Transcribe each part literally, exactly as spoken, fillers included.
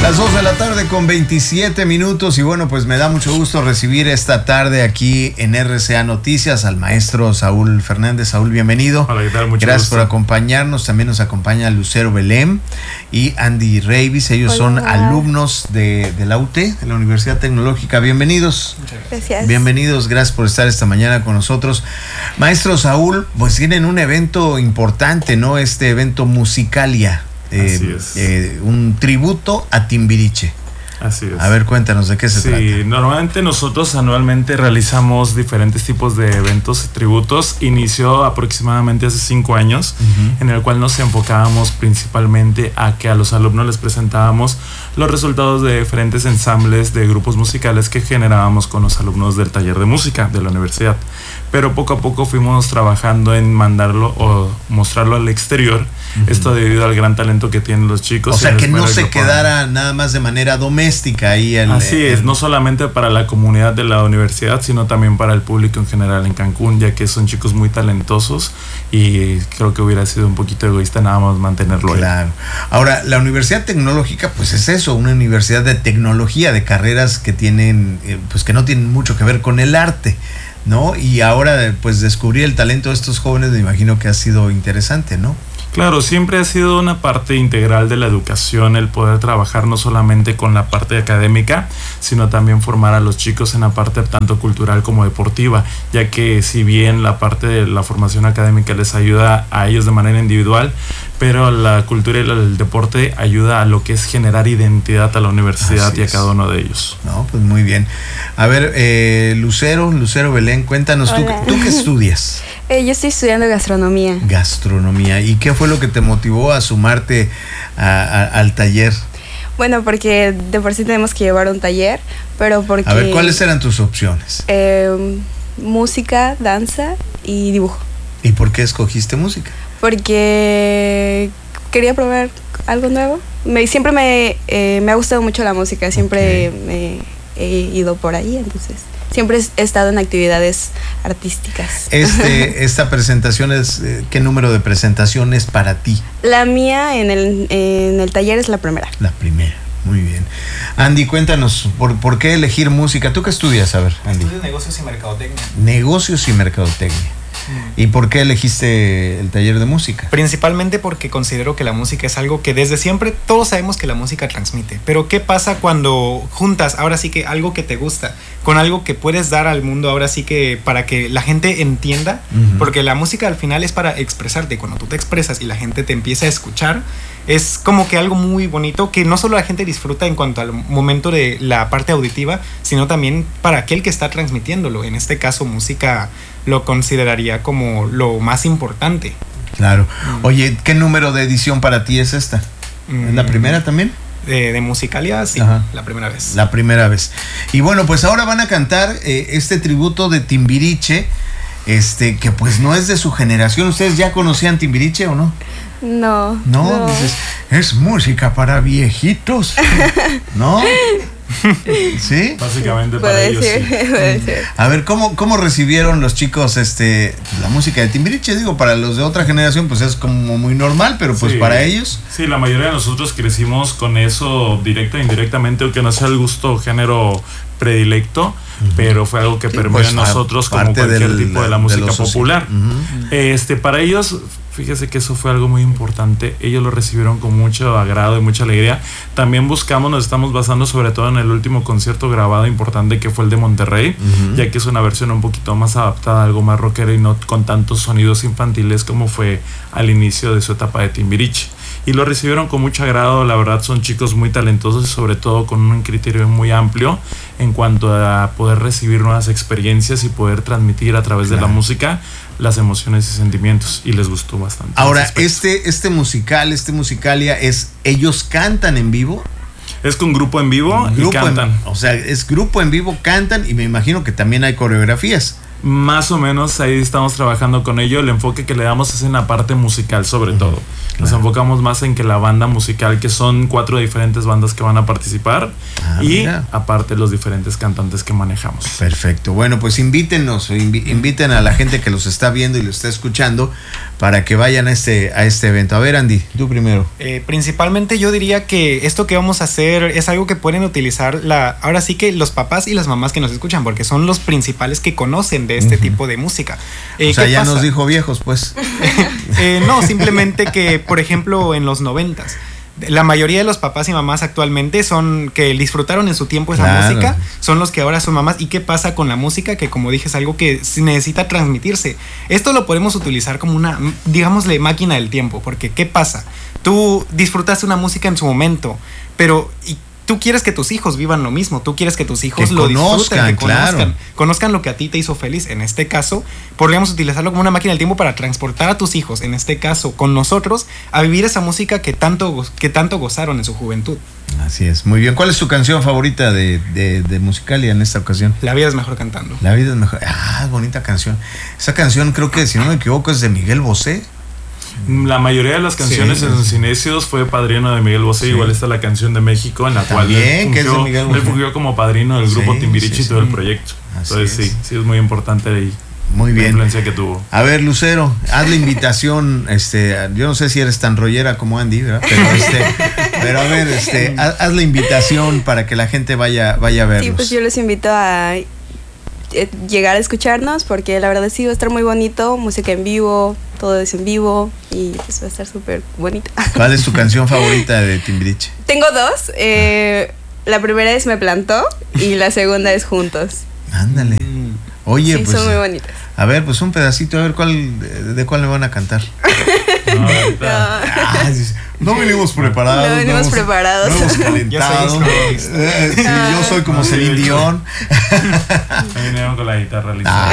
Las dos de la tarde con veintisiete minutos y bueno, pues me da mucho gusto recibir esta tarde aquí en R C A Noticias al maestro Saúl Fernández. Saúl, bienvenido. Hola, ¿qué tal? Mucho Gracias gusto. por acompañarnos. También nos acompaña Lucero Belén y Andy Reivis. Ellos Hola. son alumnos de, de la U T, de la Universidad Tecnológica. Bienvenidos. Gracias. Bienvenidos, gracias por estar esta mañana con nosotros. Maestro Saúl, pues tienen un evento importante, ¿no? Este evento Musicalia. Eh, Así es. Eh, un tributo a Timbiriche. Así es. A ver, cuéntanos, ¿de qué se Sí, trata? normalmente nosotros anualmente realizamos diferentes tipos de eventos y tributos. Inició aproximadamente hace cinco años, uh-huh. en el cual nos enfocábamos principalmente a que a los alumnos les presentábamos los resultados de diferentes ensambles de grupos musicales que generábamos con los alumnos del taller de música de la universidad. Pero poco a poco fuimos trabajando en mandarlo o mostrarlo al exterior. Uh-huh. Esto debido al gran talento que tienen los chicos. O sea, que no se quedara nada más de manera doméstica ahí. El, Así el... es, no solamente para la comunidad de la universidad, sino también para el público en general en Cancún, ya que son chicos muy talentosos y creo que hubiera sido un poquito egoísta nada más mantenerlo ahí. Claro. Ahora, la Universidad Tecnológica, pues es eso, una universidad de tecnología, de carreras que tienen, pues que no tienen mucho que ver con el arte, ¿no? Y ahora, pues descubrir el talento de estos jóvenes, me imagino que ha sido interesante, ¿no? Claro, siempre ha sido una parte integral de la educación el poder trabajar no solamente con la parte académica, sino también formar a los chicos en la parte tanto cultural como deportiva, ya que si bien la parte de la formación académica les ayuda a ellos de manera individual, pero la cultura y el deporte ayuda a lo que es generar identidad a la universidad y a cada uno de ellos. No, pues muy bien. A ver, eh, Lucero, Lucero Belén, cuéntanos, ¿tú, ¿tú qué estudias? Eh, yo estoy estudiando gastronomía. Gastronomía. ¿Y qué fue lo que te motivó a sumarte a, a, al taller? Bueno, porque de por sí tenemos que llevar un taller, pero porque... A ver, ¿cuáles eran tus opciones? Eh, música, danza y dibujo. ¿Y por qué escogiste música? Porque quería probar algo nuevo. Me, siempre me, eh, me ha gustado mucho la música, siempre okay. me he ido por ahí, entonces... Siempre he estado en actividades artísticas. Este, esta presentación es, ¿qué número de presentación es para ti? La mía en el, en el taller es la primera. La primera, muy bien. Andy, cuéntanos, ¿por, por qué elegir música? ¿Tú qué estudias? A ver, Andy. Estudio negocios y mercadotecnia. Negocios y mercadotecnia. ¿Y por qué elegiste el taller de música? Principalmente porque considero que la música es algo que desde siempre todos sabemos que la música transmite. Pero ¿qué pasa cuando juntas ahora sí que algo que te gusta con algo que puedes dar al mundo ahora sí que para que la gente entienda? Uh-huh. Porque la música al final es para expresarte. Cuando tú te expresas y la gente te empieza a escuchar, es como que algo muy bonito que no solo la gente disfruta en cuanto al momento de la parte auditiva, sino también para aquel que está transmitiéndolo. En este caso, música lo consideraría como lo más importante. Claro. Mm. Oye, ¿qué número de edición para ti es esta? Mm. ¿Es la primera también? De, de Musicalia, sí, Ajá. la primera vez. La primera vez. Y bueno, pues ahora van a cantar eh, este tributo de Timbiriche, este, que pues no es de su generación. ¿Ustedes ya conocían Timbiriche o no? No. No, no. Dices, es música para viejitos. ¿No? ¿Sí? Básicamente para puede ellos. Ser, Sí. puede ser. A ver, ¿cómo, cómo recibieron los chicos este la música de Timbiriche? Digo, para los de otra generación, pues es como muy normal, pero pues sí. para ellos. Sí, la mayoría de nosotros crecimos con eso directa e indirectamente, aunque no sea el gusto o género predilecto, uh-huh. pero fue algo que sí, permeó pues, en nosotros como cualquier del, tipo de la música de popular. Uh-huh. Este, para ellos, fíjese que eso fue algo muy importante. Ellos lo recibieron con mucho agrado y mucha alegría. También buscamos, nos estamos basando sobre todo en el último concierto grabado importante que fue el de Monterrey, uh-huh. ya que es una versión un poquito más adaptada, algo más rockera y no con tantos sonidos infantiles como fue al inicio de su etapa de Timbiriche. Y lo recibieron con mucho agrado. La verdad son chicos muy talentosos y sobre todo con un criterio muy amplio en cuanto a poder recibir nuevas experiencias y poder transmitir a través claro. de la música las emociones y sentimientos, y les gustó bastante. Ahora, este, este musical, este Musicalia, es ellos cantan en vivo. Es con grupo en vivo grupo y cantan. En, o sea, es grupo en vivo, cantan y me imagino que también hay coreografías. más o menos ahí estamos trabajando con ello. El enfoque que le damos es en la parte musical sobre todo. Nos claro. enfocamos más en que la banda musical, que son cuatro diferentes bandas que van a participar, ah, y mira. aparte los diferentes cantantes que manejamos. Perfecto. Bueno, pues invítenos, invi- inviten a la gente que los está viendo y los está escuchando para que vayan a este, a este evento. A ver, Andy, tú primero. Eh, principalmente yo diría que esto que vamos a hacer es algo que pueden utilizar la, ahora sí que los papás y las mamás que nos escuchan, porque son los principales que conocen de este uh-huh. tipo de música. Eh, o sea, ya pasa? Nos dijo viejos, pues. eh, no, simplemente que, por ejemplo, en los noventas, la mayoría de los papás y mamás actualmente son que disfrutaron en su tiempo esa claro. música, son los que ahora son mamás. ¿Y qué pasa con la música? Que, como dije, es algo que necesita transmitirse. Esto lo podemos utilizar como una, digámosle, máquina del tiempo, porque ¿qué pasa? Tú disfrutaste una música en su momento, pero ¿y tú quieres que tus hijos vivan lo mismo? Tú quieres que tus hijos que lo conozcan, disfruten, que conozcan, claro. conozcan lo que a ti te hizo feliz. En este caso, podríamos utilizarlo como una máquina del tiempo para transportar a tus hijos, en este caso con nosotros, a vivir esa música que tanto, que tanto gozaron en su juventud. Así es, muy bien. ¿Cuál es tu canción favorita de, de, de Musicalia en esta ocasión? La vida es mejor cantando. La vida es mejor. Ah, bonita canción. Esa canción creo que, si no me equivoco, es de Miguel Bosé. La mayoría de las canciones sí, en Cinesios fue padrino de Miguel Bosé, sí. igual está la canción de México en la También, cual él fungió, que es de él fungió como padrino del grupo sí, Timbiriche sí, sí. y todo el proyecto. Así Entonces es. sí, sí es muy importante ahí. Muy bien. La influencia que tuvo. A ver, Lucero, haz la invitación, este, yo no sé si eres tan rollera como Andy, ¿verdad? Pero este, pero a ver, este, haz, haz la invitación para que la gente vaya, vaya a verlos. Sí, pues yo les invito a llegar a escucharnos, porque la verdad sí va a estar muy bonito, música en vivo, todo es en vivo y pues va a estar súper bonito. ¿Cuál es tu canción favorita de Timbiriche? Tengo dos, eh, la primera es Me Plantó y la segunda es Juntos. Ándale. Oye, sí, pues son muy bonitas. A ver, pues un pedacito, a ver cuál de, de cuál me van a cantar. No, ah, no venimos preparados. No venimos no hemos, preparados. No hemos calentado. Yo soy, eh, sí, yo soy como no, Celine Dion. Me vinieron con la guitarra lista. Ah,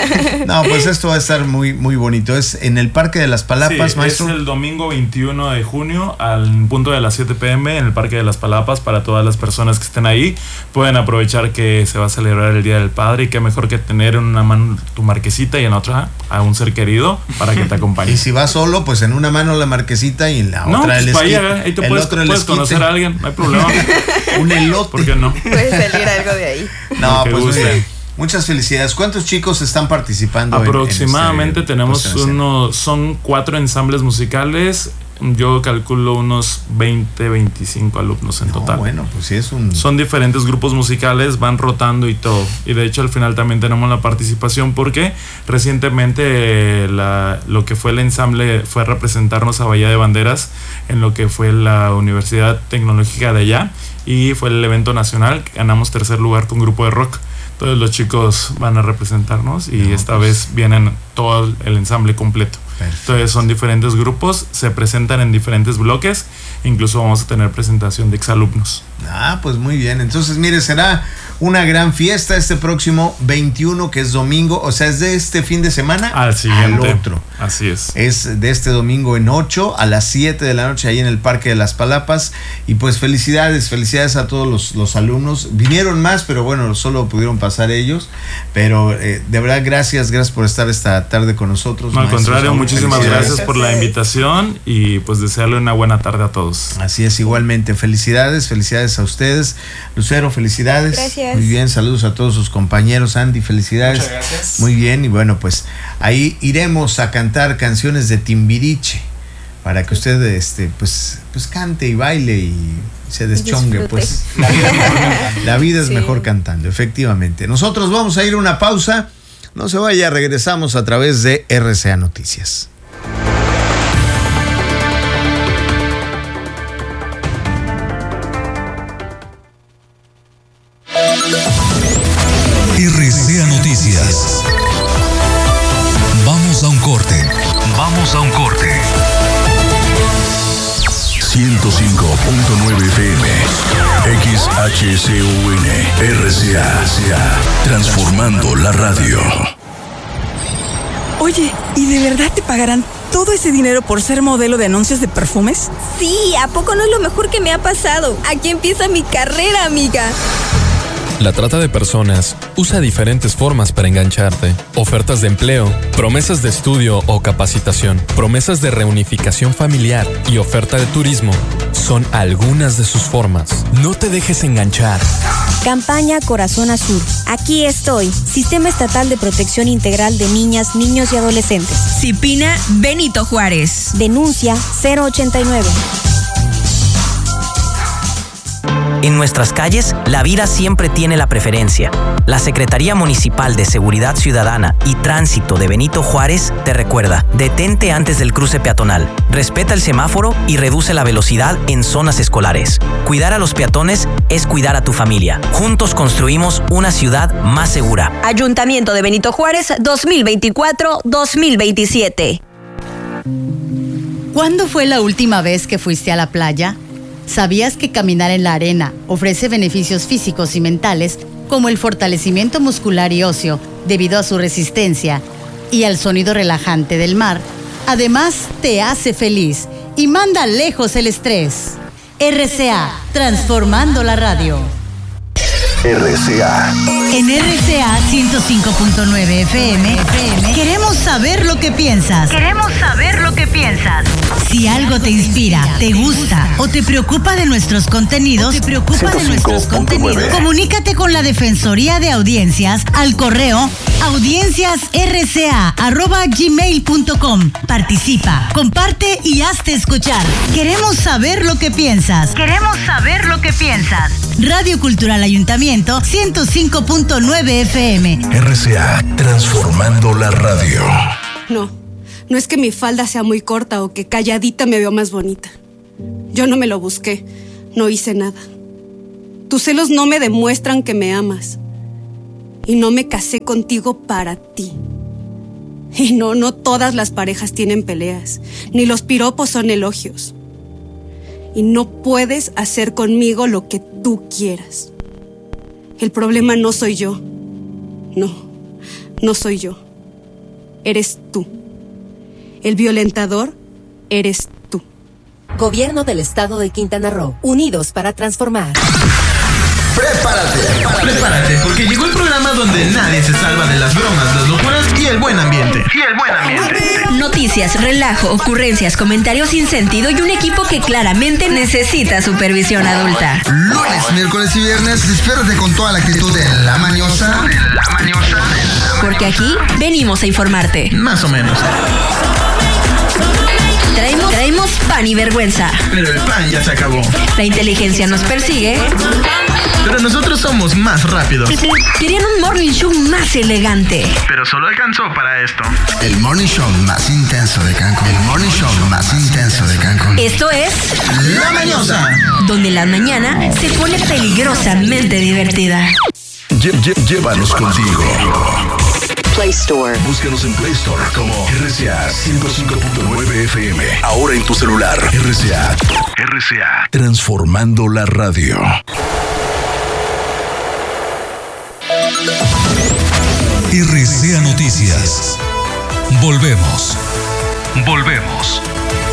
no. no, pues esto va a estar muy, muy bonito. Es en el Parque de las Palapas, sí, maestro. Es el domingo veintiuno de junio al punto de las siete pm en el Parque de las Palapas. Para todas las personas que estén ahí, pueden aprovechar que se va a celebrar el Día del Padre, y qué mejor que tener en una mano tu marquesita y en otra a un ser querido para que te acompañe. Y si vas solo, pues en una mano la marquesita y en la no, otra pues el esquite. Allá, ahí te puedes, puedes conocer a alguien, no hay problema. Un elote. ¿Por qué no? Puede salir algo de ahí. No, pues muy bien. Muchas felicidades. ¿Cuántos chicos están participando? Aproximadamente en, en este, tenemos pues en unos, son cuatro ensambles musicales. Yo calculo unos veinte, veinticinco alumnos en no, total. Bueno, pues sí es un... Son diferentes grupos musicales, van rotando y todo. Y de hecho al final también tenemos la participación, porque recientemente la, lo que fue el ensamble fue representarnos a Bahía de Banderas en lo que fue la Universidad Tecnológica de allá, y fue el evento nacional. Ganamos tercer lugar con grupo de rock. Entonces los chicos van a representarnos y no, esta pues... vez vienen todo el ensamble completo. Perfecto. Entonces son diferentes grupos, se presentan en diferentes bloques, incluso vamos a tener presentación de exalumnos. Ah, pues muy bien. Entonces, mire, será una gran fiesta este próximo veintiuno, que es domingo, o sea, es de este fin de semana al siguiente. Al otro. Así es. Es de este domingo en ocho a las siete de la noche ahí en el Parque de las Palapas. Y pues felicidades, felicidades a todos los, los alumnos. Vinieron más, pero bueno, solo pudieron pasar ellos. Pero eh, de verdad, gracias, gracias por estar esta tarde con nosotros. No, al contrario, muchísimas gracias por la invitación y pues desearle una buena tarde a todos. Así es, igualmente. Felicidades, felicidades a ustedes. Lucero, felicidades. Gracias. Muy bien, saludos a todos sus compañeros. Andy, felicidades. Muchas gracias. Muy bien, y bueno, pues ahí iremos a cantar canciones de Timbiriche para que usted este, pues, pues cante y baile y se deschongue. Disfrute. Pues La vida es mejor cantando. La vida es Sí. mejor cantando, efectivamente. Nosotros vamos a ir a una pausa. No se vaya, regresamos a través de R C A Noticias. R C A Noticias. Vamos a un corte. Vamos a un corte. ciento cinco punto nueve F M. X H C U N. R C A. Transformando la radio. Oye, ¿y de verdad te pagarán todo ese dinero por ser modelo de anuncios de perfumes? Sí, ¿a poco no es lo mejor que me ha pasado? Aquí empieza mi carrera, amiga. La trata de personas usa diferentes formas para engancharte. Ofertas de empleo, promesas de estudio o capacitación, promesas de reunificación familiar y oferta de turismo son algunas de sus formas. No te dejes enganchar. Campaña Corazón Azul. Aquí estoy. Sistema Estatal de Protección Integral de Niñas, Niños y Adolescentes. CIPINA Benito Juárez. Denuncia cero ochenta y nueve. En nuestras calles, la vida siempre tiene la preferencia. La Secretaría Municipal de Seguridad Ciudadana y Tránsito de Benito Juárez te recuerda: detente antes del cruce peatonal, respeta el semáforo y reduce la velocidad en zonas escolares. Cuidar a los peatones es cuidar a tu familia. Juntos construimos una ciudad más segura. Ayuntamiento de Benito Juárez dos mil veinticuatro dos mil veintisiete. ¿Cuándo fue la última vez que fuiste a la playa? ¿Sabías que caminar en la arena ofrece beneficios físicos y mentales como el fortalecimiento muscular y óseo debido a su resistencia y al sonido relajante del mar? Además, te hace feliz y manda lejos el estrés. R C A, transformando la radio. R C A. En R C A ciento cinco punto nueve F M, queremos saber lo que piensas. Queremos saber lo que piensas. Si algo te inspira, te gusta o te preocupa de nuestros contenidos, te preocupa de nuestros contenidos, comunícate con la Defensoría de Audiencias al correo audienciasrca arroba gmail punto com. Participa, comparte y hazte escuchar. Queremos saber lo que piensas. Queremos saber lo que piensas. Radio Cultural Ayuntamiento ciento cinco punto nueve F M. R C A, transformando la radio. No, no es que mi falda sea muy corta o que calladita me veo más bonita. Yo no me lo busqué, no hice nada. Tus celos no me demuestran que me amas. Y no me casé contigo para ti. Y no, no todas las parejas tienen peleas, ni los piropos son elogios. Y no puedes hacer conmigo lo que tú quieras. El problema no soy yo. No, no soy yo. Eres tú. El violentador eres tú. Gobierno del Estado de Quintana Roo. Unidos para transformar. Prepárate, prepárate, porque llegó el programa donde nadie se salva de las bromas, las locuras y el buen ambiente. Y el buen ambiente. Noticias, relajo, ocurrencias, comentarios sin sentido y un equipo que claramente necesita supervisión adulta. Lunes, miércoles y viernes, espérate con toda la actitud de la mañosa. De la mañosa. Porque aquí venimos a informarte. Más o menos. Traemos, traemos pan y vergüenza. Pero el pan ya se acabó. La inteligencia nos persigue. Pero nosotros somos más rápidos. Querían un morning show más elegante. Pero solo alcanzó para esto. El morning show más intenso de Cancún. El morning show más intenso de Cancún. Esto es La Mañosa, donde la mañana se pone peligrosamente divertida. Lle- lle- llévanos contigo. Play Store. Búscanos en Play Store como R C A ciento cinco punto nueve F M. Ahora en tu celular. R C A. R C A. Transformando la radio. R C A Noticias. Volvemos. Volvemos.